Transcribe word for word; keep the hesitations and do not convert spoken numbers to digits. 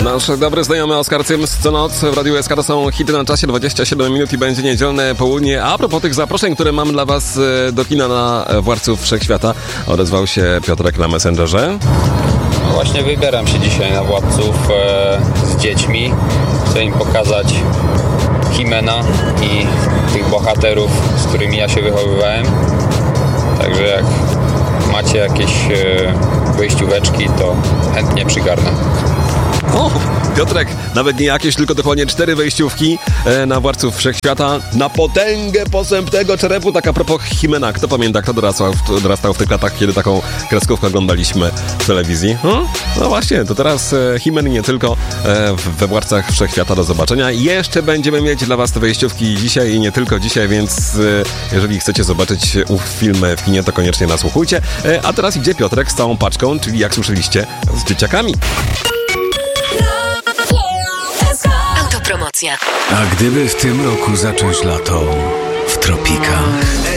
Nasz dobry znajomy Oskar Cyms co noc w Radiu S K to są hity na czasie, dwadzieścia siedem minut i będzie niedzielne południe. A propos tych zaproszeń, które mam dla was do kina na Władców Wszechświata, odezwał się Piotrek na Messengerze. No właśnie wybieram się dzisiaj na Władców e, z dziećmi. Chcę im pokazać Himena i tych bohaterów, z którymi ja się wychowywałem. Także jak macie jakieś e, wyjścióweczki, to chętnie przygarnę. O, Piotrek, nawet nie jakieś, tylko dokładnie cztery wejściówki e, na Władców Wszechświata na potęgę posępnego czerepu. Tak a propos Himena, kto pamięta, kto dorastał, dorastał w tych latach, kiedy taką kreskówkę oglądaliśmy w telewizji? Hmm? No właśnie, to teraz e, Himen nie tylko e, we Władcach Wszechświata do zobaczenia. Jeszcze będziemy mieć dla was te wejściówki dzisiaj i nie tylko dzisiaj, więc e, jeżeli chcecie zobaczyć ów film w kinie, to koniecznie nasłuchujcie. E, a teraz idzie Piotrek z całą paczką, czyli jak słyszeliście, z dzieciakami. Autopromocja. A gdyby w tym roku zacząć lato w tropikach?